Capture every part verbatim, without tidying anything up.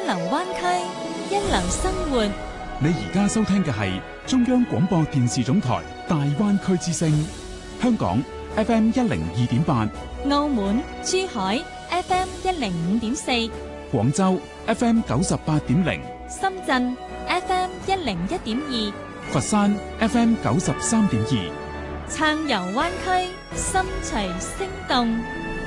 流灣區，一流生活。 你而家收聽嘅係中央廣播電視總台大灣區之聲，香港 F M 一零二點八， 澳門、珠海 F M 一零五點四， 廣州 F M 九十八點零， 深圳 F M 一零一點二， 佛山 F M 九十三點二。 暢遊灣區，心隨聲動。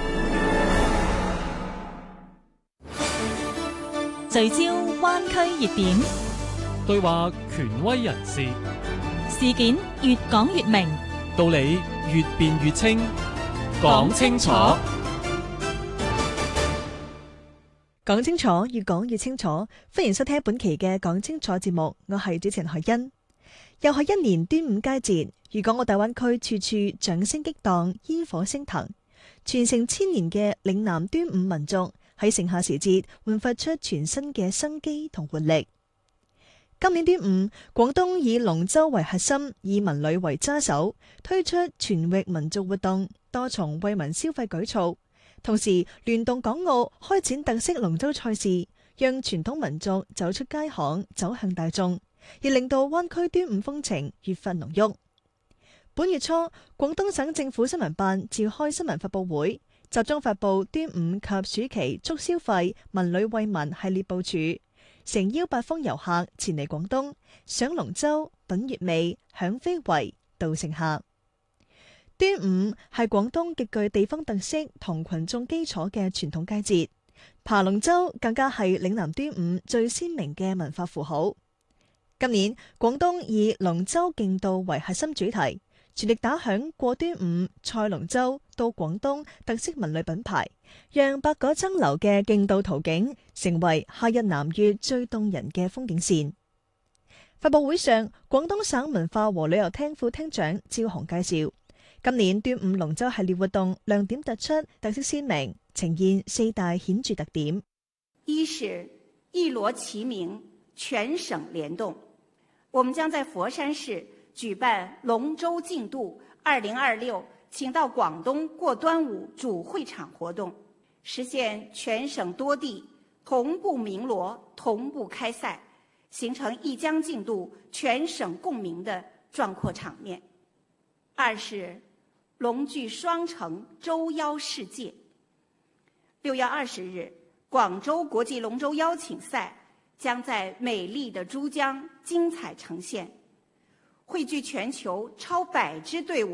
聚焦灣區熱點， 對話權威人士， 事件越講越明， 道理越辯越清，講清楚， 講清楚，越講越清楚。歡迎收聽本期嘅講清楚節目，我係主持人海欣。又係一年端午佳節，粵港澳大灣區處處掌聲激盪，煙火升騰，傳承千年嘅嶺南端午民俗喺盛夏時節煥發出全新嘅生機同活力。今年端午，廣東以龍舟為核心，以文旅為揸手，推出全域民族活動，多重惠民消費舉措，同時聯動港澳開展特色龍舟賽事，讓傳統民族走出街巷，走向大眾，亦令到灣區端午風情越發濃郁。本月初，廣東省政府新聞辦召開新聞發佈會，集中發佈端午及暑期促消費文旅惠民系列部署，誠邀八方遊客前嚟廣東賞龍舟、品月味、享非遺、度盛夏。端午係廣東極具地方特色同群眾基礎嘅傳統佳節，爬龍舟更加係嶺南端午最鮮明嘅文化符號。今年廣東以龍舟競渡為核心主題，全力打響過端午賽龍舟到廣東特色文旅品牌，讓百舸爭流嘅競渡途徑成為夏日南粵最動人嘅風景線。發佈會上，廣東省文化和旅遊廳副廳長趙雄介紹，今年端午龍舟系列活動亮點突出，特色鮮明，呈現四大顯著特點。 一是一鑼齊鳴，全省聯動，我們將在佛山市舉辦龍舟競渡二零二六請到廣東過端午主會場活動，實現全省多地同步鳴鑼、同步開賽，形成一江競渡全省共鳴的壯闊場面。二是龍踞雙城，舟邀世界。六月二十日，廣州國際龍舟邀請賽將在美麗的珠江精彩呈現，匯聚全球超百支隊伍